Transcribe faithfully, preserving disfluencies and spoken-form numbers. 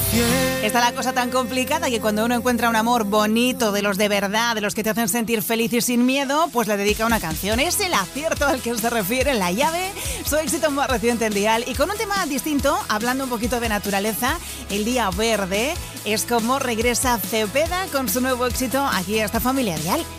Está la cosa tan complicada que cuando uno encuentra un amor bonito, de los de verdad, de los que te hacen sentir feliz y sin miedo, pues le dedica una canción. Es el acierto al que se refiere La Llave, su éxito más reciente en Dial. Y con un tema distinto, hablando un poquito de naturaleza, El Día Verde es como regresa Cepeda con su nuevo éxito aquí a esta familia Dial.